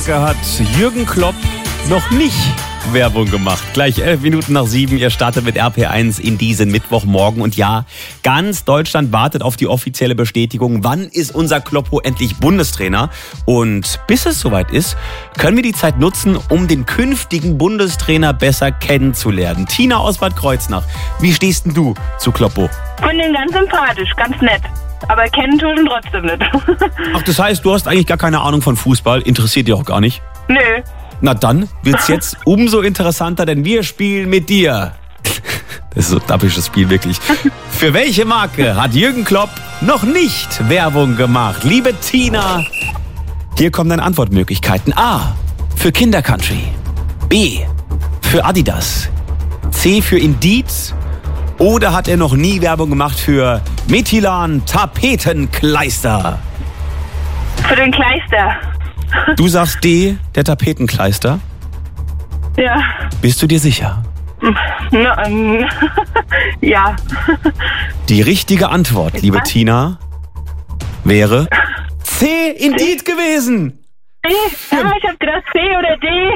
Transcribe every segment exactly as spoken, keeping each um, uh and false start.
Hat Jürgen Klopp noch nicht Werbung gemacht. Gleich elf Minuten nach sieben. Ihr startet mit R P eins in diesen Mittwochmorgen. Und ja, ganz Deutschland wartet auf die offizielle Bestätigung. Wann ist unser Kloppo endlich Bundestrainer? Und bis es soweit ist, können wir die Zeit nutzen, um den künftigen Bundestrainer besser kennenzulernen. Tina aus Bad Kreuznach, wie stehst denn du zu Kloppo? Ich finde ihn ganz sympathisch, ganz nett. Aber kennen tue ich ihn trotzdem nicht. Ach, das heißt, du hast eigentlich gar keine Ahnung von Fußball? Interessiert dich auch gar nicht? Nö. Na dann wird's jetzt umso interessanter, denn wir spielen mit dir. Das ist so ein dappisches Spiel, wirklich. Für welche Marke hat Jürgen Klopp noch nicht Werbung gemacht? Liebe Tina, hier kommen deine Antwortmöglichkeiten. A. Für Kindercountry. B. Für Adidas. C. Für Indeed. Oder hat er noch nie Werbung gemacht für Methylan Tapetenkleister? Für den Kleister. Du sagst D, der Tapetenkleister. Ja. Bist du dir sicher? Na, ähm, ja. Die richtige Antwort, liebe Tina, wäre C, Indeed gewesen. D? Ja, ich hab gedacht C oder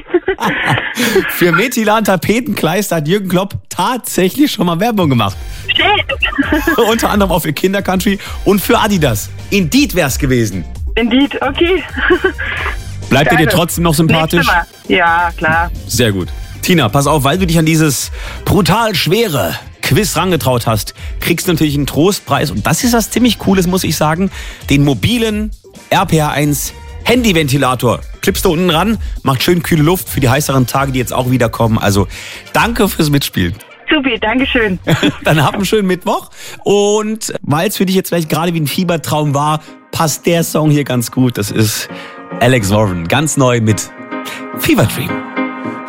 D. Für Methylan Tapetenkleister hat Jürgen Klopp tatsächlich schon mal Werbung gemacht. Shit. Unter anderem auch für Kindercountry und für Adidas. Indeed wär's gewesen. Indeed, okay. Bleibt er dir trotzdem noch sympathisch? Ja, klar. Sehr gut. Tina, pass auf, weil du dich an dieses brutal schwere Quiz rangetraut hast, kriegst du natürlich einen Trostpreis. Und das ist was ziemlich Cooles, muss ich sagen. Den mobilen R P eins Handyventilator. Klippst du unten ran, macht schön kühle Luft für die heißeren Tage, die jetzt auch wieder kommen. Also danke fürs Mitspielen. Supi, dankeschön. Dann hab einen schönen Mittwoch. Und weil es für dich jetzt vielleicht gerade wie ein Fiebertraum war, passt der Song hier ganz gut. Das ist Alex Warren, ganz neu mit Fever Dream.